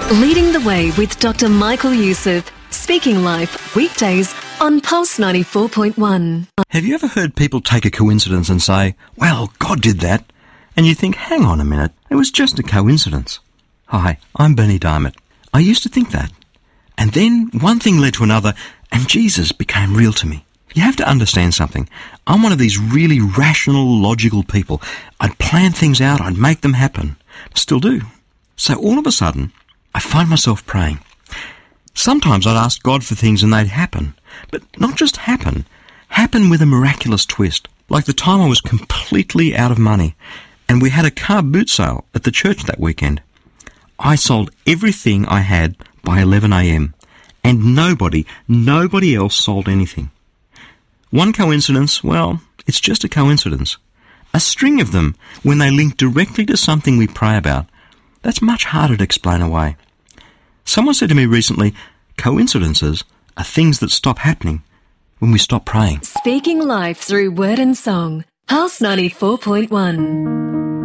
Leading the Way with Dr. Michael Youssef. Speaking Life, weekdays on Pulse 94.1. Have you ever heard people take a coincidence and say, well, God did that? And you think, hang on a minute, it was just a coincidence. Hi, I'm Bernie Diamond. I used to think that. And then one thing led to another, and Jesus became real to me. You have to understand something. I'm one of these really rational, logical people. I'd plan things out, I'd make them happen. Still do. So all of a sudden, I find myself praying. Sometimes I'd ask God for things and they'd happen. But not just happen with a miraculous twist. Like the time I was completely out of money and we had a car boot sale at the church that weekend. I sold everything I had by 11 a.m. and nobody else sold anything. One coincidence, well, it's just a coincidence. A string of them, when they link directly to something we pray about, that's much harder to explain away. Someone said to me recently, coincidences are things that stop happening when we stop praying. Speaking Life through word and song. Pulse 94.1.